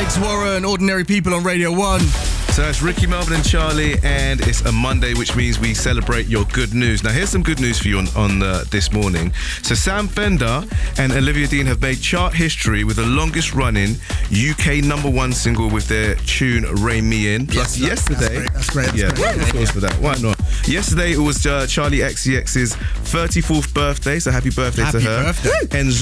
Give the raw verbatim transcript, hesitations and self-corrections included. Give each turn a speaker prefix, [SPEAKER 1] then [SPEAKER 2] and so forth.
[SPEAKER 1] Alex Warren, Ordinary People on Radio one.
[SPEAKER 2] So it's Ricky Melvin and Charlie, and it's a Monday, which means we celebrate your good news. Now, here's some good news for you on, on uh, this morning. So Sam Fender and Olivia Dean have made chart history with the longest-running U K number one single with their tune "Rein Me In." Plus,
[SPEAKER 1] Yes,
[SPEAKER 2] yesterday,
[SPEAKER 1] that's great. That's great.
[SPEAKER 2] yeah,
[SPEAKER 1] That's great.
[SPEAKER 2] round of applause for that. Why not? Yesterday it was uh, Charlie X C X's thirty-fourth birthday, so happy birthday
[SPEAKER 1] Happy
[SPEAKER 2] to her.
[SPEAKER 1] birthday.
[SPEAKER 2] And